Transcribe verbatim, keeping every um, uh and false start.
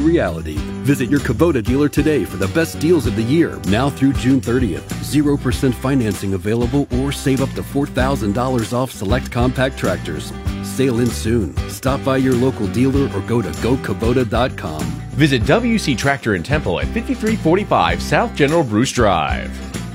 reality. Visit your Kubota dealer today for the best deals of the year, now through June thirtieth. zero percent financing available or save up to four thousand dollars off select compact tractors. Sale in soon. Stop by your local dealer or go to go kubota dot com. Visit W C Tractor in Temple at fifty-three forty-five South General Bruce Drive.